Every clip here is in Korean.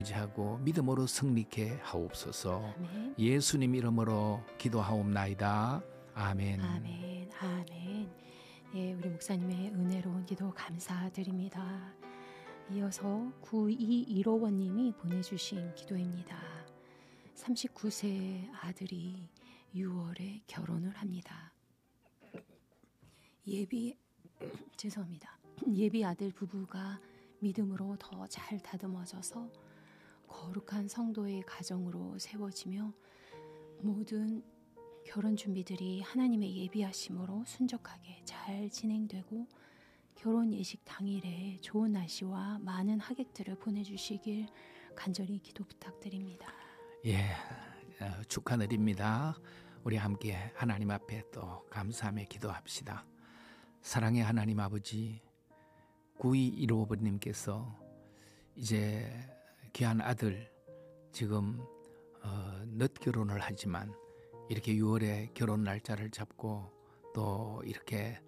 하고 믿음으로 승리케 하옵소서. 아멘. 예수님 이름으로 기도하옵나이다. 아멘. 아멘. 아멘. 예, 우리 목사님의 은혜로운 기도 감사드립니다. 이어서 9215번님이 보내주신 기도입니다. 39세 아들이 6월에 결혼을 합니다. 죄송합니다. 예비 아들 부부가 믿음으로 더 잘 다듬어져서 거룩한 성도의 가정으로 세워지며 모든 결혼 준비들이 하나님의 예비하심으로 순적하게 잘 진행되고 결혼 예식 당일에 좋은 날씨와 많은 하객들을 보내주시길 간절히 기도 부탁드립니다. 예, 축하드립니다. 우리 함께 하나님 앞에 또 감사하며 기도합시다. 사랑의 하나님 아버지, 9215번님께서 이제 귀한 아들 지금 늦 결혼을 하지만 이렇게 6월에 결혼 날짜를 잡고 또 이렇게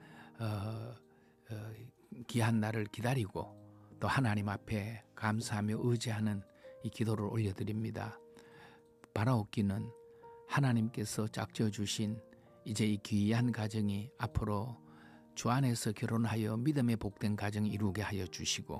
귀한 날을 기다리고 또 하나님 앞에 감사하며 의지하는 이 기도를 올려드립니다. 바라옵기는 하나님께서 짝지어 주신 이제 이 귀한 가정이 앞으로 주 안에서 결혼하여 믿음의 복된 가정 이루게 하여 주시고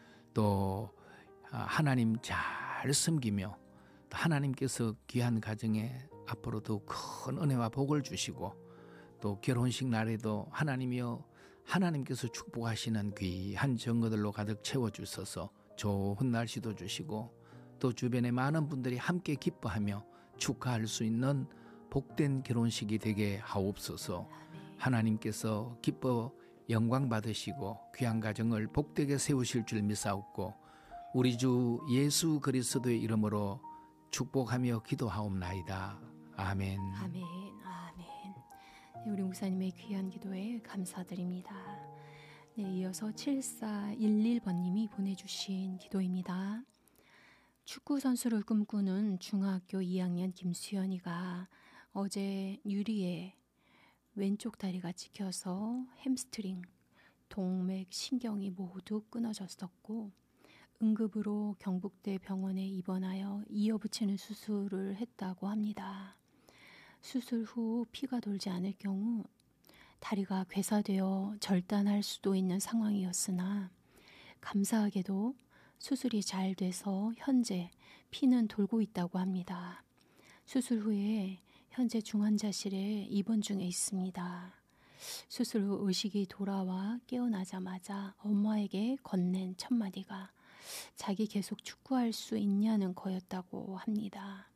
또 하나님 잘 섬기며 또 하나님께서 귀한 가정에 앞으로도 큰 은혜와 복을 주시고 또 결혼식 날에도 하나님이여 하나님께서 축복하시는 귀한 증거들로 가득 채워주셔서 좋은 날씨도 주시고 또 주변에 많은 분들이 함께 기뻐하며 축하할 수 있는 복된 결혼식이 되게 하옵소서. 하나님께서 기뻐 영광 받으시고 귀한 가정을 복되게 세우실 줄 믿사옵고 우리 주 예수 그리스도의 이름으로 축복하며 기도하옵나이다. 아멘. 아멘. 아멘. 네, 우리 목사님의 귀한 기도에 감사드립니다. 네, 이어서 7411번님이 보내주신 기도입니다. 축구 선수를 꿈꾸는 중학교 2학년 김수연이가 어제 유리에 왼쪽 다리가 찍혀서 햄스트링, 동맥, 신경이 모두 끊어졌었고 응급으로 경북대 병원에 입원하여 이어붙이는 수술을 했다고 합니다. 수술 후 피가 돌지 않을 경우 다리가 괴사되어 절단할 수도 있는 상황이었으나 감사하게도 수술이 잘 돼서 현재 피는 돌고 있다고 합니다. 수술 후에 현재 중환자실에 입원 중에 있습니다. 수술 후 의식이 돌아와 깨어나자마자 엄마에게 건넨 첫 마디가 자기 계속 축구할 수 있냐는 거였다고 합니다.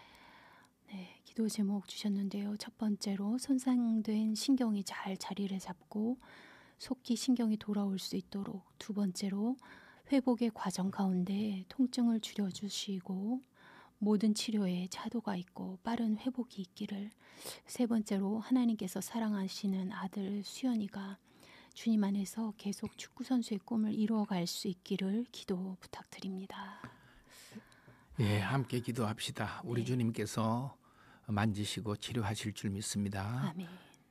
네, 기도 제목 주셨는데요. 첫 번째로 손상된 신경이 잘 자리를 잡고 속히 신경이 돌아올 수 있도록, 두 번째로 회복의 과정 가운데 통증을 줄여주시고 모든 치료에 차도가 있고 빠른 회복이 있기를, 세 번째로 하나님께서 사랑하시는 아들 수연이가 주님 안에서 계속 축구선수의 꿈을 이루어갈 수 있기를 기도 부탁드립니다. 예, 함께 기도합시다. 우리 네. 주님께서 만지시고 치료하실 줄 믿습니다. 아멘.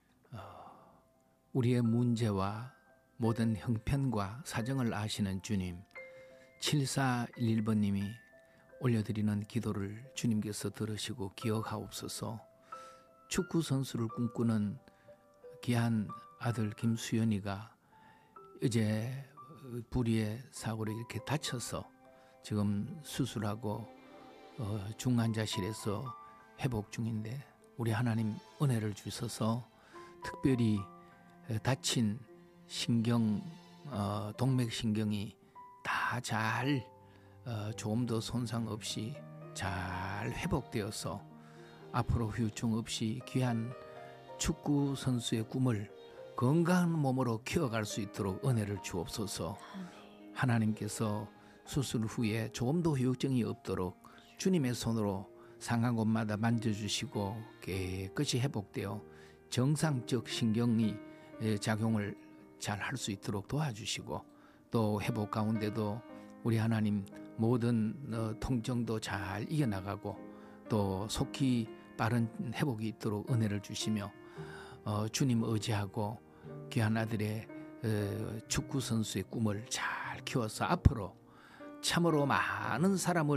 우리의 문제와 모든 형편과 사정을 아시는 주님, 7411번님이 올려드리는 기도를 주님께서 들으시고 기억하옵소서. 축구 선수를 꿈꾸는 귀한 아들 김수연이가 이제 불의의 사고로 이렇게 다쳐서 지금 수술하고 중환자실에서 회복 중인데 우리 하나님 은혜를 주셔서 특별히 다친 신경, 동맥신경이 다 잘 조금 더 손상 없이 잘 회복되어서 앞으로 후유증 없이 귀한 축구 선수의 꿈을 건강한 몸으로 키워갈 수 있도록 은혜를 주옵소서. 하나님께서 수술 후에 조금 더 후유증이 없도록 주님의 손으로 상한 곳마다 만져주시고 깨끗이 회복되어 정상적 신경이 작용을 잘 할 수 있도록 도와주시고 또 회복 가운데도 우리 하나님 모든 통증도 잘 이겨나가고 또 속히 빠른 회복이 있도록 은혜를 주시며 주님 의지하고 귀한 아들의 축구 선수의 꿈을 잘 키워서 앞으로 참으로 많은 사람을